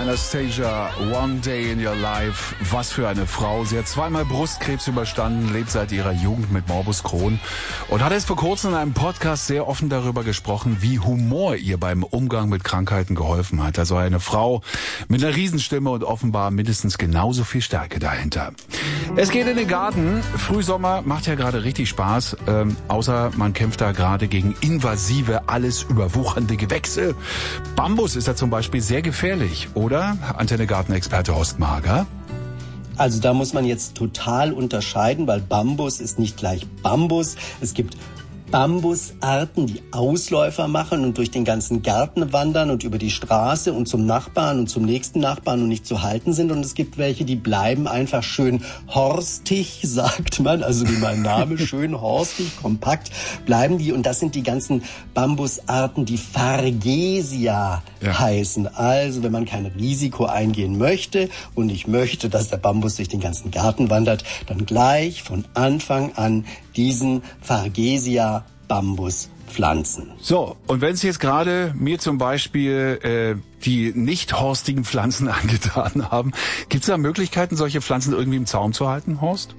Anastasia, One Day in Your Life. Was für eine Frau. Sie hat zweimal Brustkrebs überstanden, lebt seit ihrer Jugend mit Morbus Crohn und hat erst vor kurzem in einem Podcast sehr offen darüber gesprochen, wie Humor ihr beim Umgang mit Krankheiten geholfen hat. Also eine Frau mit einer Riesenstimme und offenbar mindestens genauso viel Stärke dahinter. Es geht in den Garten. Frühsommer macht ja gerade richtig Spaß, außer man kämpft da gerade gegen invasive, alles überwuchernde Gewächse. Bambus ist da zum Beispiel sehr gefährlich, oder? Antenne Gartenexperte Horst Mager. Also da muss man jetzt total unterscheiden, weil Bambus ist nicht gleich Bambus. Es gibt Bambusarten, die Ausläufer machen und durch den ganzen Garten wandern und über die Straße und zum Nachbarn und zum nächsten Nachbarn und nicht zu halten sind. Und es gibt welche, die bleiben einfach schön horstig, sagt man, also wie mein Name, schön horstig, kompakt bleiben die. Und das sind die ganzen Bambusarten, die Fargesia heißen. Also wenn man kein Risiko eingehen möchte und nicht möchte, dass der Bambus durch den ganzen Garten wandert, dann gleich von Anfang an diesen Fargesia Bambus pflanzen. So, und wenn es jetzt gerade mir zum Beispiel die nicht horstigen Pflanzen angetan haben, gibt es da Möglichkeiten, solche Pflanzen irgendwie im Zaum zu halten, Horst?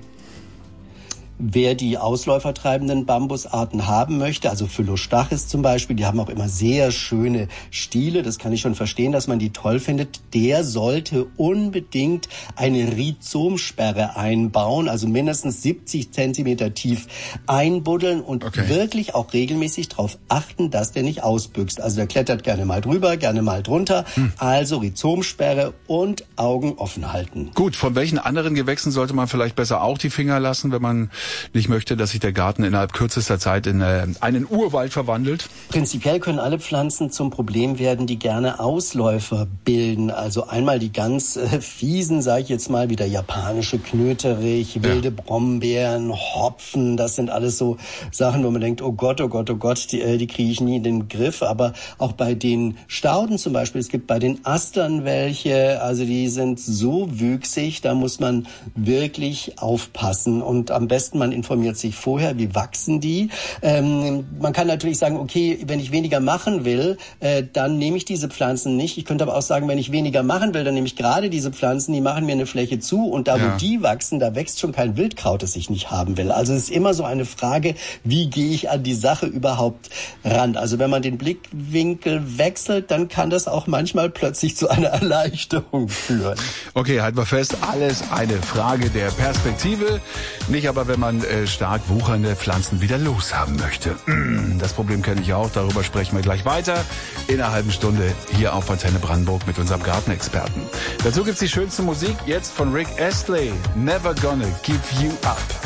Wer die ausläufertreibenden Bambusarten haben möchte, also Phylostachys zum Beispiel, die haben auch immer sehr schöne Stiele, das kann ich schon verstehen, dass man die toll findet, der sollte unbedingt eine Rhizomsperre einbauen, also mindestens 70 Zentimeter tief einbuddeln und wirklich auch regelmäßig darauf achten, dass der nicht ausbüchst. Also der klettert gerne mal drüber, gerne mal drunter, also Rhizomsperre und Augen offen halten. Gut, von welchen anderen Gewächsen sollte man vielleicht besser auch die Finger lassen, wenn man nicht möchte, dass sich der Garten innerhalb kürzester Zeit in einen Urwald verwandelt? Prinzipiell können alle Pflanzen zum Problem werden, die gerne Ausläufer bilden. Also einmal die ganz fiesen, sage ich jetzt mal, wie der japanische Knöterich, wilde Brombeeren, Hopfen. Das sind alles so Sachen, wo man denkt, oh Gott, die kriege ich nie in den Griff. Aber auch bei den Stauden zum Beispiel, es gibt bei den Astern welche, also die sind so wüchsig, da muss man wirklich aufpassen. Und am besten man informiert sich vorher, wie wachsen die. Man kann natürlich sagen, okay, wenn ich weniger machen will, dann nehme ich diese Pflanzen nicht. Ich könnte aber auch sagen, wenn ich weniger machen will, dann nehme ich gerade diese Pflanzen, die machen mir eine Fläche zu und da, wo die wachsen, da wächst schon kein Wildkraut, das ich nicht haben will. Also es ist immer so eine Frage, wie gehe ich an die Sache überhaupt ran? Also wenn man den Blickwinkel wechselt, dann kann das auch manchmal plötzlich zu einer Erleichterung führen. Okay, halten wir fest, alles eine Frage der Perspektive. Nicht aber, wenn man stark wuchernde Pflanzen wieder loshaben möchte. Das Problem kenne ich auch, darüber sprechen wir gleich weiter in einer halben Stunde hier auf Antenne Brandenburg mit unserem Gartenexperten. Dazu gibt's die schönste Musik, jetzt von Rick Astley, Never Gonna Give You Up.